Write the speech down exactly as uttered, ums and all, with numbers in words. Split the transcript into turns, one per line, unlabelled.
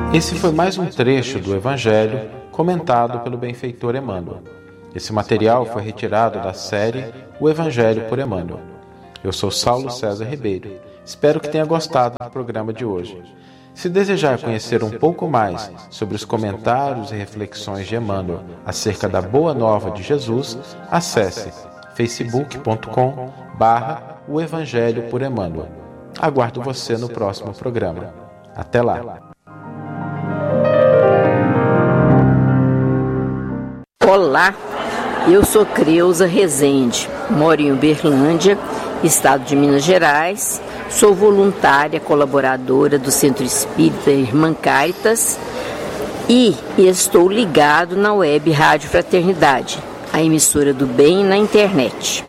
Esse foi mais um trecho do Evangelho comentado pelo benfeitor Emmanuel. Esse material foi retirado da série O Evangelho por Emmanuel. Eu sou Saulo César Ribeiro. Espero que tenha gostado do programa de hoje. Se desejar conhecer um pouco mais sobre os comentários e reflexões de Emmanuel acerca da Boa Nova de Jesus, acesse facebook ponto com barra o Evangelho por Emmanuel. Aguardo você no próximo programa. Até lá!
Olá, eu sou Creuza Rezende, moro em Uberlândia, estado de Minas Gerais, sou voluntária colaboradora do Centro Espírita Irmã Caritas e estou ligado na web Rádio Fraternidade, a emissora do bem na internet.